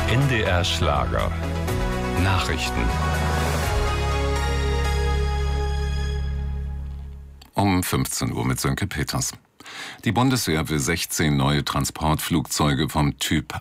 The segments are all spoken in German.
NDR Schlager. Nachrichten. Um 15 Uhr mit Sönke Peters. Die Bundeswehr will 16 neue Transportflugzeuge vom Typ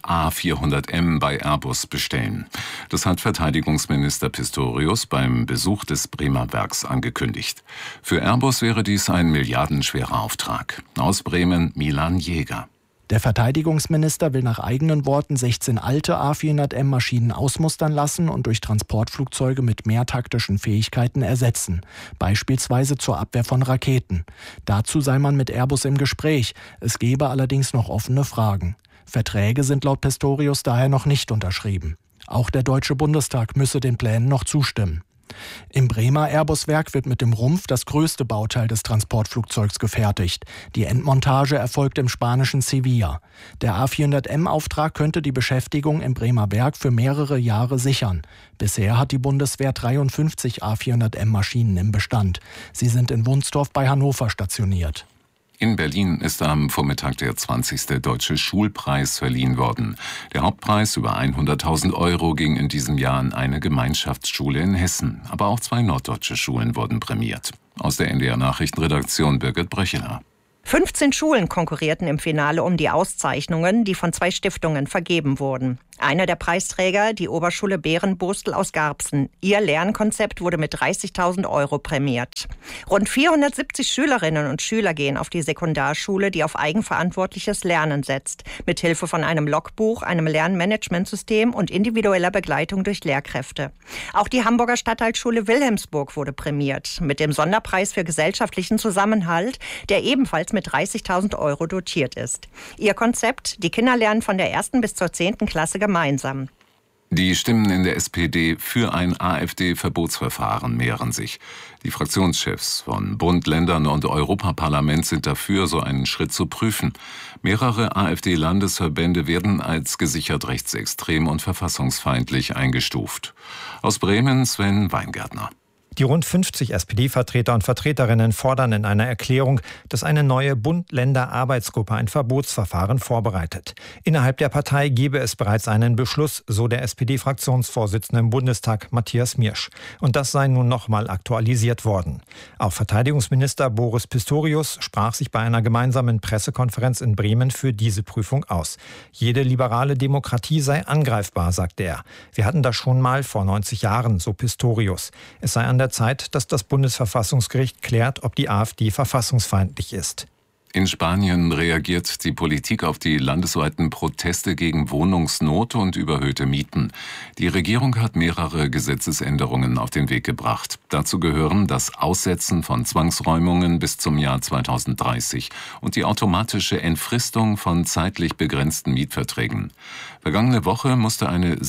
A400M bei Airbus bestellen. Das hat Verteidigungsminister Pistorius beim Besuch des Bremer Werks angekündigt. Für Airbus wäre dies ein milliardenschwerer Auftrag. Aus Bremen Milan Jäger. Der Verteidigungsminister will nach eigenen Worten 16 alte A400M-Maschinen ausmustern lassen und durch Transportflugzeuge mit mehr taktischen Fähigkeiten ersetzen, beispielsweise zur Abwehr von Raketen. Dazu sei man mit Airbus im Gespräch, es gebe allerdings noch offene Fragen. Verträge sind laut Pistorius daher noch nicht unterschrieben. Auch der Deutsche Bundestag müsse den Plänen noch zustimmen. Im Bremer Airbus-Werk wird mit dem Rumpf das größte Bauteil des Transportflugzeugs gefertigt. Die Endmontage erfolgt im spanischen Sevilla. Der A400M-Auftrag könnte die Beschäftigung im Bremer Werk für mehrere Jahre sichern. Bisher hat die Bundeswehr 53 A400M-Maschinen im Bestand. Sie sind in Wunstorf bei Hannover stationiert. In Berlin ist am Vormittag der 20. Deutsche Schulpreis verliehen worden. Der Hauptpreis über 100.000 € ging in diesem Jahr an eine Gemeinschaftsschule in Hessen. Aber auch 2 norddeutsche Schulen wurden prämiert. Aus der NDR Nachrichtenredaktion Birgit Bröcheler. 15 Schulen konkurrierten im Finale um die Auszeichnungen, die von 2 Stiftungen vergeben wurden. Einer der Preisträger, die Oberschule Bärenbostel aus Garbsen. Ihr Lernkonzept wurde mit 30.000 € prämiert. Rund 470 Schülerinnen und Schüler gehen auf die Sekundarschule, die auf eigenverantwortliches Lernen setzt. Mithilfe von einem Logbuch, einem Lernmanagementsystem und individueller Begleitung durch Lehrkräfte. Auch die Hamburger Stadtteilschule Wilhelmsburg wurde prämiert. Mit dem Sonderpreis für gesellschaftlichen Zusammenhalt, der ebenfalls mit 30.000 € dotiert ist. Ihr Konzept, die Kinder lernen von der 1. bis zur 10. Klasse gemeinsam. Die Stimmen in der SPD für ein AfD-Verbotsverfahren mehren sich. Die Fraktionschefs von Bund, Ländern und Europaparlament sind dafür, so einen Schritt zu prüfen. Mehrere AfD-Landesverbände werden als gesichert rechtsextrem und verfassungsfeindlich eingestuft. Aus Bremen Sven Weingärtner. Die rund 50 SPD-Vertreter und Vertreterinnen fordern in einer Erklärung, dass eine neue Bund-Länder-Arbeitsgruppe ein Verbotsverfahren vorbereitet. Innerhalb der Partei gebe es bereits einen Beschluss, so der SPD-Fraktionsvorsitzende im Bundestag Matthias Miersch. Und das sei nun nochmal aktualisiert worden. Auch Verteidigungsminister Boris Pistorius sprach sich bei einer gemeinsamen Pressekonferenz in Bremen für diese Prüfung aus. Jede liberale Demokratie sei angreifbar, sagte er. Wir hatten das schon mal vor 90 Jahren, so Pistorius. Es sei an der Zeit, dass das Bundesverfassungsgericht klärt, ob die AfD verfassungsfeindlich ist. In Spanien reagiert die Politik auf die landesweiten Proteste gegen Wohnungsnot und überhöhte Mieten. Die Regierung hat mehrere Gesetzesänderungen auf den Weg gebracht. Dazu gehören das Aussetzen von Zwangsräumungen bis zum Jahr 2030 und die automatische Entfristung von zeitlich begrenzten Mietverträgen. Vergangene Woche musste eine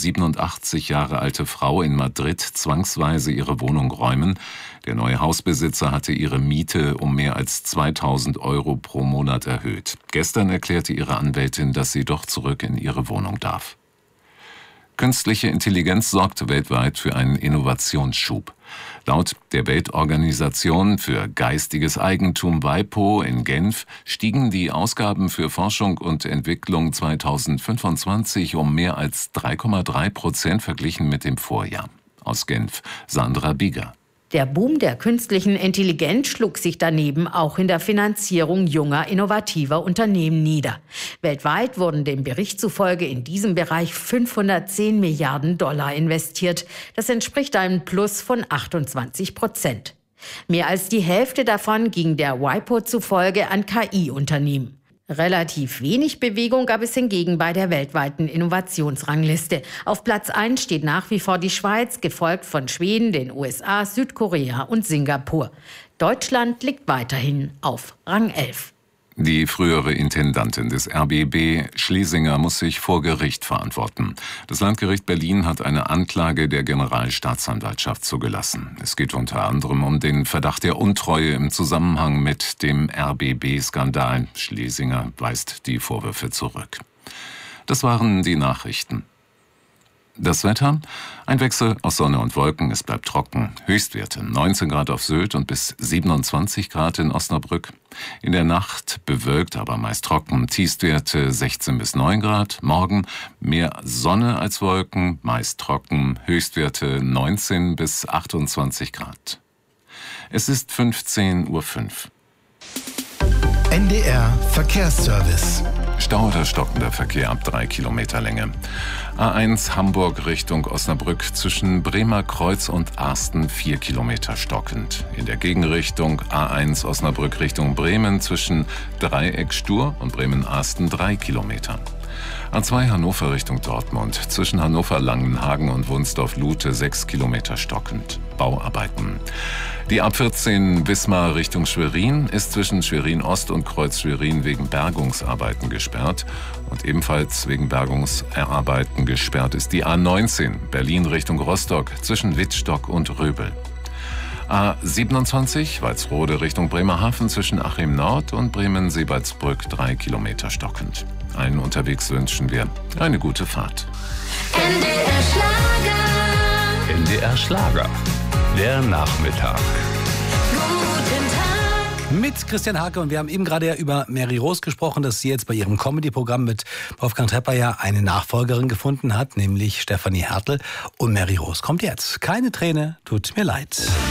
87 Jahre alte Frau in Madrid zwangsweise ihre Wohnung räumen. Der neue Hausbesitzer hatte ihre Miete um mehr als 2.000 € pro Monat erhöht. Gestern erklärte ihre Anwältin, dass sie doch zurück in ihre Wohnung darf. Künstliche Intelligenz sorgt weltweit für einen Innovationsschub. Laut der Weltorganisation für geistiges Eigentum WIPO in Genf stiegen die Ausgaben für Forschung und Entwicklung 2025 um mehr als 3,3% verglichen mit dem Vorjahr. Aus Genf, Sandra Bieger. Der Boom der künstlichen Intelligenz schlug sich daneben auch in der Finanzierung junger, innovativer Unternehmen nieder. Weltweit wurden dem Bericht zufolge in diesem Bereich 510 Milliarden $ investiert. Das entspricht einem Plus von 28%. Mehr als die Hälfte davon ging der WIPO zufolge an KI-Unternehmen. Relativ wenig Bewegung gab es hingegen bei der weltweiten Innovationsrangliste. Auf Platz 1 steht nach wie vor die Schweiz, gefolgt von Schweden, den USA, Südkorea und Singapur. Deutschland liegt weiterhin auf Rang 11. Die frühere Intendantin des RBB, Schlesinger, muss sich vor Gericht verantworten. Das Landgericht Berlin hat eine Anklage der Generalstaatsanwaltschaft zugelassen. Es geht unter anderem um den Verdacht der Untreue im Zusammenhang mit dem RBB-Skandal. Schlesinger weist die Vorwürfe zurück. Das waren die Nachrichten. Das Wetter? Ein Wechsel aus Sonne und Wolken, es bleibt trocken. Höchstwerte 19 Grad auf Sylt und bis 27 Grad in Osnabrück. In der Nacht bewölkt, aber meist trocken. Tiefstwerte 16 bis 9 Grad. Morgen mehr Sonne als Wolken, meist trocken. Höchstwerte 19 bis 28 Grad. Es ist 15:05 Uhr. NDR Verkehrsservice. Stau oder stockender Verkehr ab 3 Kilometer Länge. A1 Hamburg Richtung Osnabrück zwischen Bremer Kreuz und Arsten 4 Kilometer stockend. In der Gegenrichtung A1 Osnabrück Richtung Bremen zwischen Dreieck Stur und Bremen-Arsten 3 Kilometer. A2 Hannover Richtung Dortmund zwischen Hannover-Langenhagen und Wunsdorf-Lute 6 Kilometer stockend. Bauarbeiten. Die A14 Wismar Richtung Schwerin ist zwischen Schwerin-Ost und Kreuz Schwerin wegen Bergungsarbeiten gesperrt. Und ebenfalls wegen Bergungsarbeiten gesperrt ist die A19 Berlin Richtung Rostock zwischen Wittstock und Röbel. A27 Walsrode Richtung Bremerhaven zwischen Achim Nord und Bremen-Seebaldsbrück 3 Kilometer stockend. Allen unterwegs wünschen wir eine gute Fahrt. NDR Schlager. NDR Schlager. Der Nachmittag. Guten Tag. Mit Christian Hake, und wir haben eben gerade ja über Mary Rose gesprochen, dass sie jetzt bei ihrem Comedy-Programm mit Wolfgang Trepper ja eine Nachfolgerin gefunden hat, nämlich Stefanie Hertel. Und Mary Rose kommt jetzt. Keine Träne, tut mir leid.